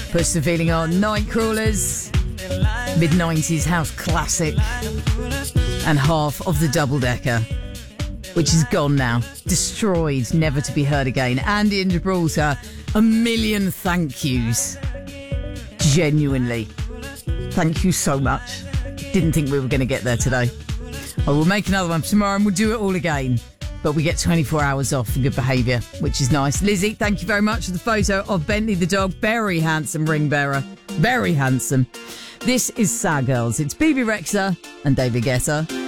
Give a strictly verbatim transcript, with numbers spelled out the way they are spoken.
Push the Feeling on. Night Crawlers. mid nineties house classic. And half of the double decker, which is gone now. Destroyed, never to be heard again. Andy in Gibraltar, a million thank yous. Genuinely. Thank you so much. Didn't think we were going to get there today. I will make another one tomorrow and we'll do it all again. But we get twenty-four hours off for good behaviour, which is nice. Lizzie, thank you very much for the photo of Bentley the dog. Very handsome ring bearer. Very handsome. This is Sad Girls. It's B B Rexha and David Guetta.